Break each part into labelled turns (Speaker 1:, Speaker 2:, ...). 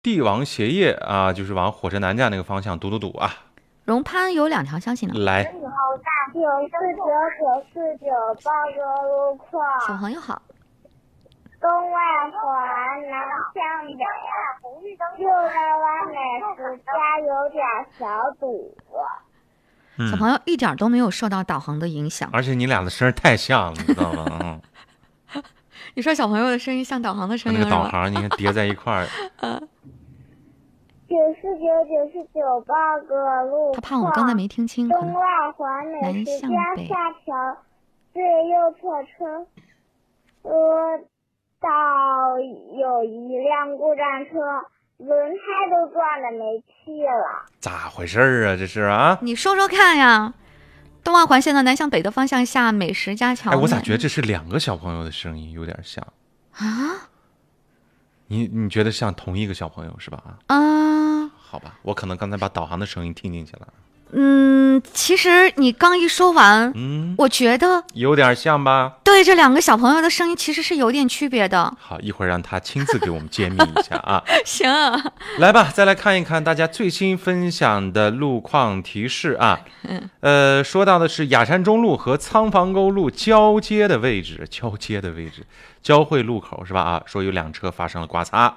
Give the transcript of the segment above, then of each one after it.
Speaker 1: 帝王鞋业啊，就是往火车南站那个方向堵啊。
Speaker 2: 荣攀有2条消息呢。
Speaker 1: 来
Speaker 3: 9494948个路况。
Speaker 2: 小朋友好。
Speaker 3: 东外环南向北，右绕弯美食家有点小堵。
Speaker 2: 小朋友一点都没有受到导航的影响，
Speaker 1: 而且你俩的声太像了，你知道吗？
Speaker 2: 你说小朋友的声音像导航的声音，
Speaker 1: 那个导航你看叠在一块儿。
Speaker 3: 9499498个路况。
Speaker 2: 他怕我刚才没听清。
Speaker 3: 东外环美食家下桥最右侧车道有一辆故障车，轮胎都转的没气了。
Speaker 1: 咋回事啊？这是啊？
Speaker 2: 你说说看呀。东外环线的南向北的方向下美食家桥。
Speaker 1: 我咋觉得这是2个小朋友的声音有点像
Speaker 2: 啊？
Speaker 1: 你觉得像同一个小朋友是吧？好吧，我可能刚才把导航的声音听进去了。
Speaker 2: 其实你刚一说完，我觉得
Speaker 1: 有点像吧？
Speaker 2: 对，这2个小朋友的声音其实是有点区别的。
Speaker 1: 好，一会儿让他亲自给我们揭秘一下啊。
Speaker 2: 行，
Speaker 1: 来吧，再来看一看大家最新分享的路况提示啊。说到的是雅山中路和仓房沟路交汇路口是吧？啊，说有2车发生了刮擦。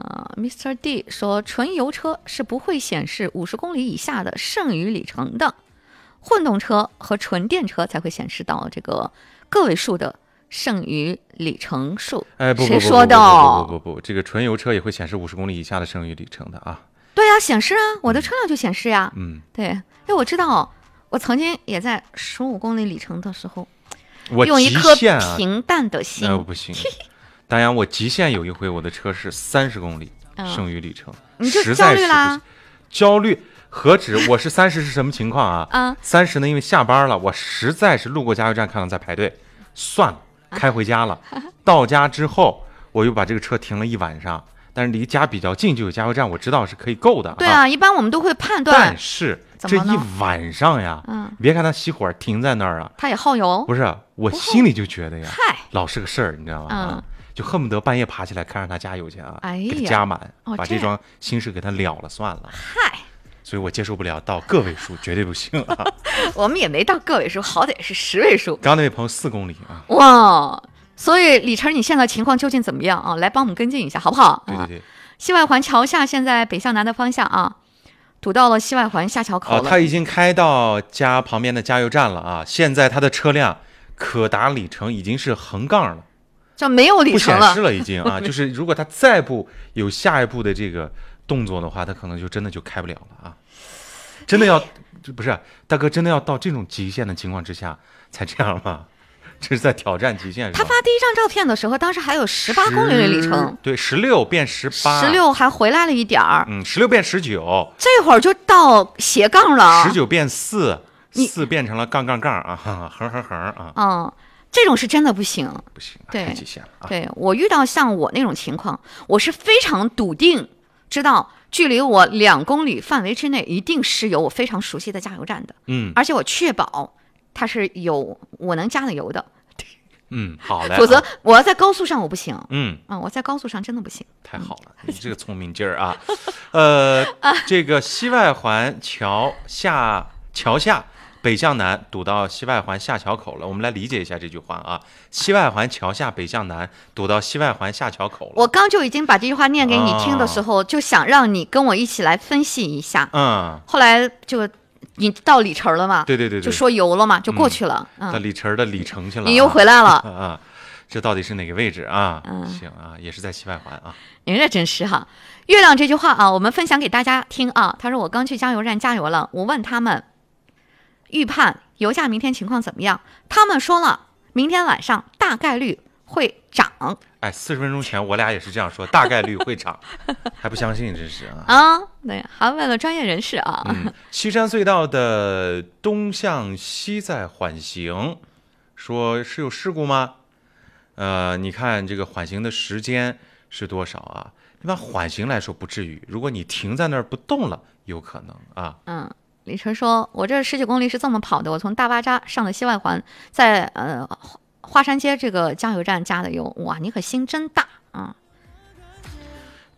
Speaker 2: Mr. D 说，纯油车是不会显示50公里以下的剩余里程的，混动车和纯电车才会显示到这个个位数的剩余里程数。谁说的？
Speaker 1: 不，这个纯油车也会显示50公里以下的剩余里程的啊。
Speaker 2: 对呀，显示啊，我的车辆就显示呀。对，我知道，我曾经也在15公里里程的时候，用一颗平淡的心。
Speaker 1: 不行。当然，我极限有一回，我的车是30公里剩余里程，
Speaker 2: 你就焦虑啦？
Speaker 1: 焦虑何止？我是30是什么情况啊？30呢，因为下班了，我实在是路过加油站看到在排队，算了，开回家了。到家之后，我又把这个车停了一晚上，但是离家比较近就有加油站，我知道是可以够的。
Speaker 2: 对啊，一般我们都会判断。
Speaker 1: 但是这一晚上呀，别看它熄火停在那儿啊，
Speaker 2: 它也耗油。
Speaker 1: 不是，我心里就觉得呀，
Speaker 2: 嗨，
Speaker 1: 老是个事儿，你知道吗？就恨不得半夜爬起来看着他加油去啊，给他加满，把这桩心事给他了算了。
Speaker 2: 嗨，
Speaker 1: 所以我接受不了到个位数，绝对不行啊。
Speaker 2: 我们也没到个位数，好歹是10位数。
Speaker 1: 刚那位朋友4公里啊。
Speaker 2: 哇，所以李晨，你现在情况究竟怎么样啊？来帮我们跟进一下，好不好？
Speaker 1: 对。
Speaker 2: 西外环桥下现在北向南的方向啊，堵到了西外环下桥口了。
Speaker 1: 他已经开到家旁边的加油站了啊。现在他的车辆可达里程已经是横杠了。
Speaker 2: 就没有里程了，
Speaker 1: 不显示了已经啊。就是如果他再不有下一步的这个动作的话，他可能就真的就开不了了啊。真的要不是大哥，真的要到这种极限的情况之下才这样吗？这是在挑战极限。
Speaker 2: 他发第一张照片的时候，当时还有18公里的里程，
Speaker 1: 对，16变18，16
Speaker 2: 还回来了一点儿
Speaker 1: ，16变19，
Speaker 2: 这会儿就到斜杠了
Speaker 1: ，19变4变成了杠啊，横啊。
Speaker 2: 这种是真的不行，
Speaker 1: 太极限了啊！
Speaker 2: 对，我遇到像我那种情况，我是非常笃定，知道距离我2公里范围之内一定是有我非常熟悉的加油站的，而且我确保它是有我能加的油的，
Speaker 1: 好嘞。
Speaker 2: 否则我要在高速上我不行，我在高速上真的不行。
Speaker 1: 太好了，你这个聪明劲儿啊！这个西外环桥下。北向南堵到西外环下桥口了，我们来理解一下这句话啊。西外环桥下北向南堵到西外环下桥口了。
Speaker 2: 我刚就已经把这句话念给你听的时候，就想让你跟我一起来分析一下。后来就你到里程了嘛？
Speaker 1: 对，
Speaker 2: 就说油了嘛，就过去了。
Speaker 1: 到里程的里程去了。
Speaker 2: 你又回来了
Speaker 1: 这到底是哪个位置啊？行啊，也是在西外环啊。
Speaker 2: 您这真是哈。月亮这句话啊，我们分享给大家听啊。他说我刚去加油站加油了，我问他们。预判油价明天情况怎么样？他们说了，明天晚上大概率会涨。
Speaker 1: 40分钟前我俩也是这样说，大概率会涨，还不相信，真是啊！
Speaker 2: 对，还问了专业人士啊。
Speaker 1: 西山隧道的东向西在缓行，说是有事故吗？你看这个缓行的时间是多少啊？一般缓行来说不至于，如果你停在那儿不动了，有可能啊。
Speaker 2: 李晨说：“我这19公里是这么跑的，我从大巴扎上了西外环，在花山街这个加油站加的油。哇，你可心真大啊！”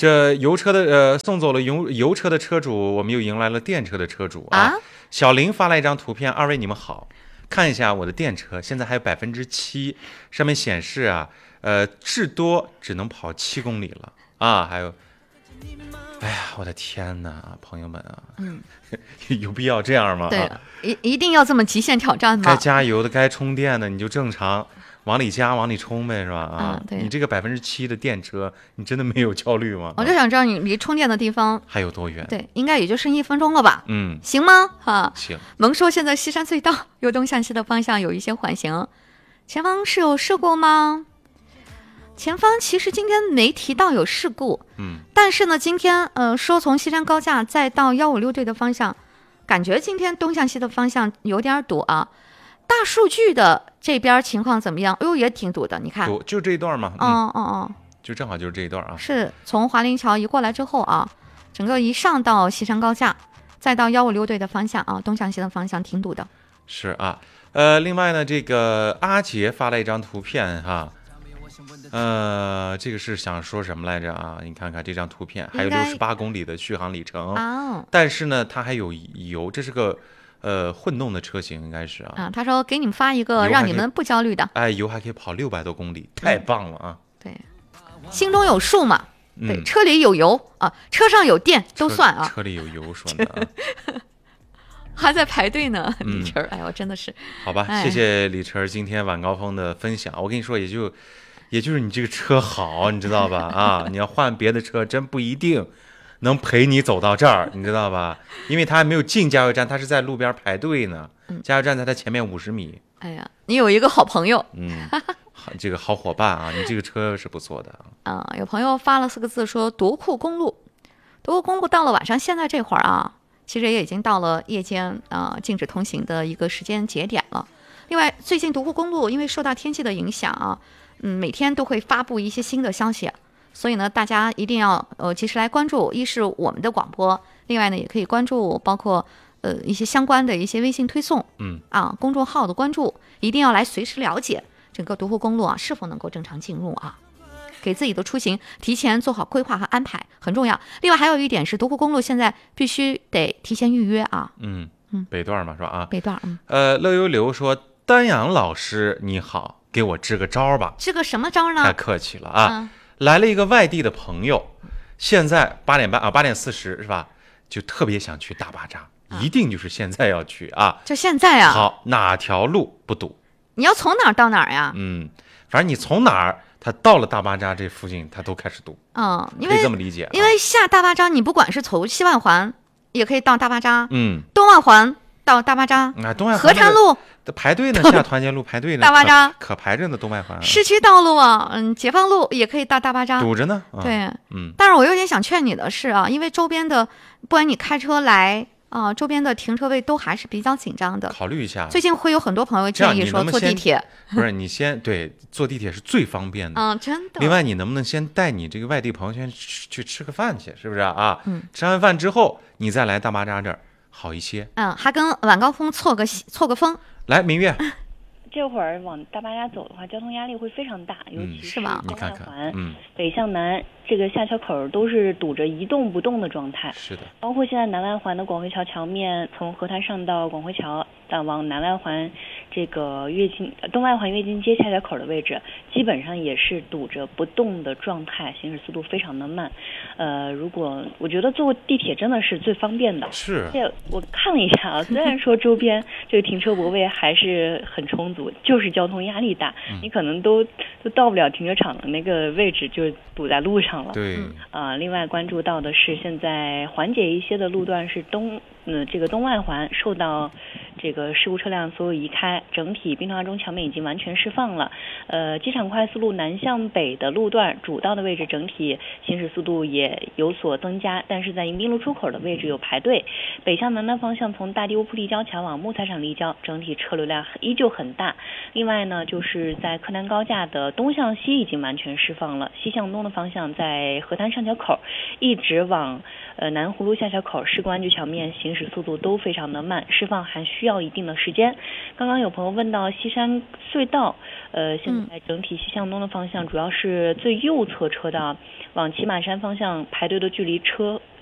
Speaker 1: 这油车的送走了油车的车主，我们又迎来了电车的车主啊。小林发来一张图片，二位你们好，看一下我的电车，现在还有7%，上面显示啊，至多只能跑7公里了啊，还有。哎呀，我的天哪，朋友们啊，有必要这样吗？
Speaker 2: 对，一定要这么极限挑战吗？
Speaker 1: 该加油的、该充电的，你就正常往里加、往里充呗，是吧？啊，
Speaker 2: 对，
Speaker 1: 你这个7%的电车，你真的没有焦虑吗？
Speaker 2: 我就想知道你离充电的地方
Speaker 1: 还有多远？
Speaker 2: 对，应该也就剩1分钟了吧？行吗？
Speaker 1: 行。
Speaker 2: 蒙说现在西山隧道由东向西的方向有一些缓行，前方是有事故吗？前方其实今天没提到有事故，但是呢，今天说从西山高架再到156队的方向，感觉今天东向西的方向有点堵啊。大数据的这边情况怎么样？哎呦，也挺堵的，你看，
Speaker 1: 堵就这一段嘛，就正好就是这一段啊。
Speaker 2: 是从华林桥一过来之后啊，整个一上到西山高架，再到156队的方向啊，东向西的方向挺堵的。
Speaker 1: 是啊，另外呢，这个阿杰发了一张图片哈。这个是想说什么来着啊？你看看这张图片，还有68公里的续航里程但是呢，它还有油，这是个混动的车型，应该是啊。
Speaker 2: 他说给你们发一个让你们不焦虑的，
Speaker 1: 油还可以跑600多公里，太棒了啊！
Speaker 2: 对，心中有数嘛。对，车里有油啊，车上有电都算啊。
Speaker 1: 车里有油说呢啊。
Speaker 2: 还在排队呢，李晨，哎呦，真的是。
Speaker 1: 好吧，谢谢李晨今天晚高峰的分享。我跟你说，也就是你这个车好，你知道吧？啊，你要换别的车，真不一定能陪你走到这儿，你知道吧？因为他还没有进加油站，他是在路边排队呢。加油站在他前面50米。
Speaker 2: 哎呀，你有一个好朋友，
Speaker 1: 这个好伙伴啊，你这个车是不错的
Speaker 2: 啊。有朋友发了4个字说独库公路到了晚上现在这会儿啊，其实也已经到了夜间禁止通行的一个时间节点了。另外，最近独库公路因为受到天气的影响啊。每天都会发布一些新的消息，所以呢，大家一定要及时来关注。一是我们的广播，另外呢，也可以关注包括一些相关的一些微信推送，公众号的关注，一定要来随时了解整个独库公路啊是否能够正常进入啊，给自己的出行提前做好规划和安排很重要。另外还有一点是，独库公路现在必须得提前预约啊。
Speaker 1: 北段嘛是吧？啊，
Speaker 2: 北段。
Speaker 1: 乐悠流说，丹阳老师你好。给我支个招吧。
Speaker 2: 支个什么招呢？
Speaker 1: 太客气了啊！来了一个外地的朋友，现在8点半啊，8点40是吧？就特别想去大巴扎，一定就是现在要去啊！
Speaker 2: 就现在啊！
Speaker 1: 好，哪条路不堵？
Speaker 2: 你要从哪儿到哪儿呀？
Speaker 1: 反正你从哪儿，他到了大巴扎这附近，他都开始堵。可以这么理解。
Speaker 2: 因为下大巴扎，你不管是从西万环，也可以到大巴扎，东万环到大巴扎，
Speaker 1: 东万环
Speaker 2: 合滩路。
Speaker 1: 排队呢，下团结路排队呢，
Speaker 2: 大巴扎
Speaker 1: 可排着呢，东外环。
Speaker 2: 市区道路啊，解放路也可以到大巴扎，
Speaker 1: 堵着呢。
Speaker 2: 对，但是我有点想劝你的是啊，因为周边的，不管你开车来啊，周边的停车位都还是比较紧张的，
Speaker 1: 考虑一下。
Speaker 2: 最近会有很多朋友建议说坐地铁，
Speaker 1: 不是你先对，坐地铁是最方便的。
Speaker 2: 真的。
Speaker 1: 另外，你能不能先带你这个外地朋友先去吃个饭去，是不是啊？吃完饭之后，你再来大巴扎这儿好一些。
Speaker 2: 还跟晚高峰错个峰。
Speaker 1: 来，明月。
Speaker 4: 这会儿往大巴扎走的话，交通压力会非常大，尤其是东外环，北向南这个下桥口都是堵着一动不动的状态。
Speaker 1: 是的，
Speaker 4: 包括现在南外环的广汇桥桥面，从河滩上到广汇桥，往南外环这个东外环跃进街下桥口的位置，基本上也是堵着不动的状态，行驶速度非常的慢。如果我觉得坐地铁真的是最方便的。
Speaker 1: 是。
Speaker 4: 这我看了一下啊，虽然说周边这个停车泊位还是很充足，就是交通压力大，你可能都到不了停车场的那个位置，就堵在路上了。
Speaker 1: 对。
Speaker 4: 另外关注到的是，现在缓解一些的路段是这个东外环受到这个事故车辆所有移开，整体滨华中桥面已经完全释放了。机场快速路南向北的路段主道的位置整体行驶速度也有所增加，但是在迎宾路出口的位置有排队。北向南的方向从大地乌铺立交桥往木材厂立交，整体车流量依旧很大。另外呢，就是在柯南高架的东向西已经完全释放了，西向东的方向在河滩上桥口一直往南葫芦下桥口、市公安局桥面行驶速度都非常的慢，释放还需要一定的时间。刚刚有朋友问到西山隧道，现在整体西向东的方向主要是最右侧车道往骑马山方向排队的距离